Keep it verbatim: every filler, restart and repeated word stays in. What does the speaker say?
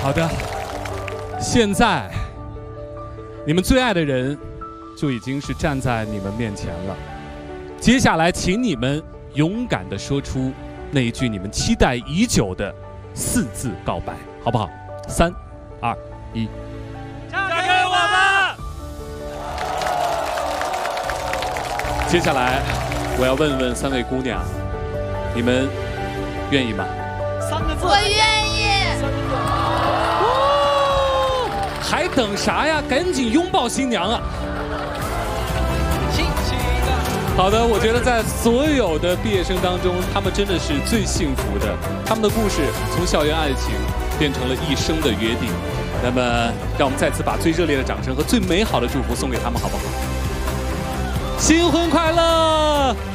好的，现在你们最爱的人就已经是站在你们面前了。接下来，请你们勇敢地说出那一句你们期待已久的四字告白，好不好？三、二、一， 嫁给我吧！ 接下来，我要问问三位姑娘，你们愿意吗？ 三个字。 我愿意。 哦，还等啥呀？赶紧拥抱新娘啊！ 亲亲的。 好的，我觉得在所有的毕业生当中，他们真的是最幸福的。他们的故事从校园爱情变成了一生的约定。那么，让我们再次把最热烈的掌声和最美好的祝福送给他们，好不好？新婚快乐！